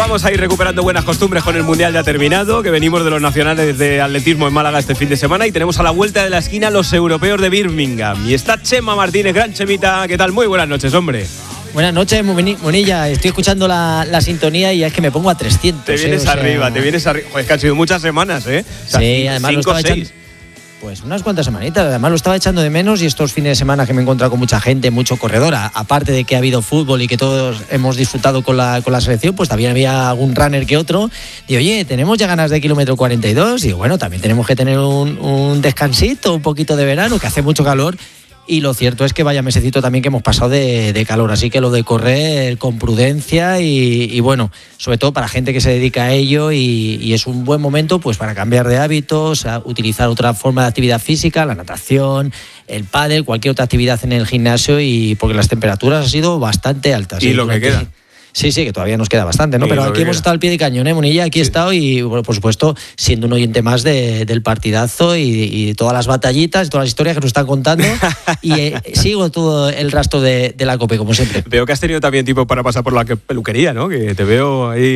vamos a ir recuperando buenas costumbres con el Mundial ya terminado, que venimos de los nacionales de atletismo en Málaga este fin de semana y tenemos a la vuelta de la esquina los europeos de Birmingham. Y está Chema Martínez, gran Chemita, ¿qué tal? Muy buenas noches, hombre. Buenas noches, Monilla. Estoy escuchando la sintonía y es que me pongo a 300. Te vienes arriba. Joder, que han sido muchas semanas, ¿eh? O sea, sí, además 5 o 6. Pues unas cuantas semanitas, además lo estaba echando de menos y estos fines de semana que me he encontrado con mucha gente, mucho corredor, aparte de que ha habido fútbol y que todos hemos disfrutado con la selección, pues también había algún runner que otro. Y oye, tenemos ya ganas de kilómetro 42 y bueno, también tenemos que tener un descansito, un poquito de verano, que hace mucho calor. Y lo cierto es que vaya mesecito también que hemos pasado de calor, así que lo de correr con prudencia y bueno, sobre todo para gente que se dedica a ello y es un buen momento pues para cambiar de hábitos, a utilizar otra forma de actividad física, la natación, el pádel, cualquier otra actividad en el gimnasio y porque las temperaturas han sido bastante altas. Y lo que queda. Sí, que todavía nos queda bastante, ¿no? Pero aquí hemos estado al pie de cañón, Monilla, aquí he estado y, bueno, por supuesto, siendo un oyente más del partidazo y todas las batallitas y todas las historias que nos están contando y sigo todo el rastro de la COPE, como siempre. Veo que has tenido también tiempo para pasar por la peluquería, ¿no? Que te veo ahí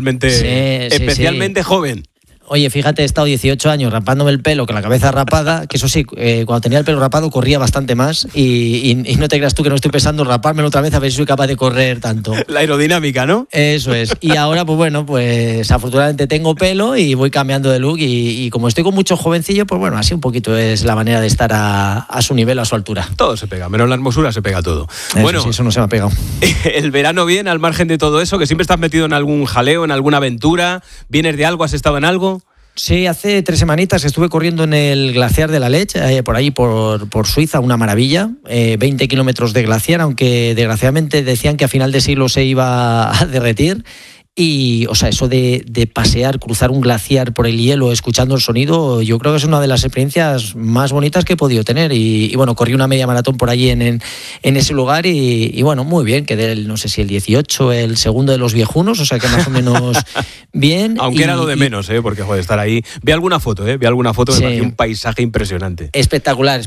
especialmente joven. Oye, fíjate, he estado 18 años rapándome el pelo con la cabeza rapada, que eso sí, cuando tenía el pelo rapado corría bastante más y no te creas tú que no estoy pensando rapármelo otra vez a ver si soy capaz de correr tanto. La aerodinámica, ¿no? Eso es. Y ahora, pues bueno, pues afortunadamente tengo pelo y voy cambiando de look y como estoy con mucho jovencillo, pues bueno, así un poquito es la manera de estar a su nivel, a su altura. Todo se pega, menos la hermosura se pega todo. Bueno, sí, eso no se me ha pegado. El verano bien, al margen de todo eso, que siempre estás metido en algún jaleo, en alguna aventura, ¿vienes de algo, has estado en algo? Sí, hace 3 semanitas estuve corriendo en el glaciar de la Lech, por ahí por Suiza, una maravilla, 20 kilómetros de glaciar, aunque desgraciadamente decían que a final de siglo se iba a derretir. Y, o sea, eso de pasear, cruzar un glaciar por el hielo, escuchando el sonido, yo creo que es una de las experiencias más bonitas que he podido tener. Y bueno, corrí una media maratón por allí en ese lugar y bueno, muy bien. Quedé, no sé si el 18, el segundo de los viejunos, o sea que más o menos bien. Aunque era lo de menos, porque joder, estar ahí. Vi alguna foto, sí. Me pareció un paisaje impresionante. Espectacular.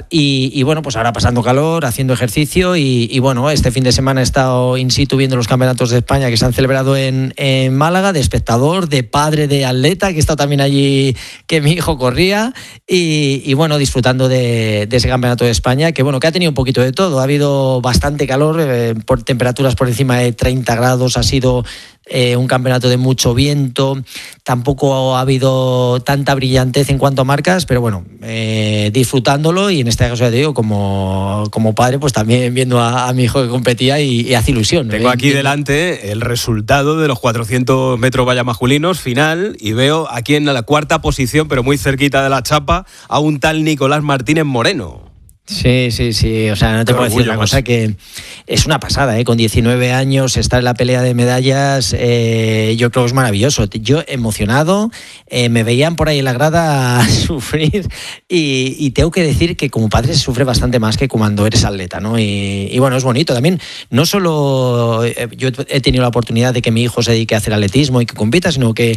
Y bueno, pues ahora pasando calor, haciendo ejercicio y bueno, este fin de semana he estado in situ viendo los campeonatos de España que se han celebrado en Málaga, de espectador, de padre de atleta, que he estado también allí, que mi hijo corría, y bueno, disfrutando de ese campeonato de España, que bueno, que ha tenido un poquito de todo. Ha habido bastante calor, por temperaturas por encima de 30 grados, ha sido un campeonato de mucho viento, tampoco ha habido tanta brillantez en cuanto a marcas, pero bueno, disfrutándolo y en este caso ya te digo, como padre, pues también viendo a mi hijo que competía y hace ilusión. Tengo aquí delante el resultado de los 400 metros valla masculinos, final, y veo aquí en la 4ª posición, pero muy cerquita de la chapa, a un tal Nicolás Martínez Moreno. Sí, o sea, no te puedo decir una cosa que es una pasada, con 19 años estar en la pelea de medallas, yo creo que es maravilloso. Yo emocionado, me veían por ahí en la grada a sufrir y tengo que decir que como padre se sufre bastante más que cuando eres atleta, ¿no? Y bueno, es bonito también, no solo yo he tenido la oportunidad de que mi hijo se dedique a hacer atletismo y que compita, sino que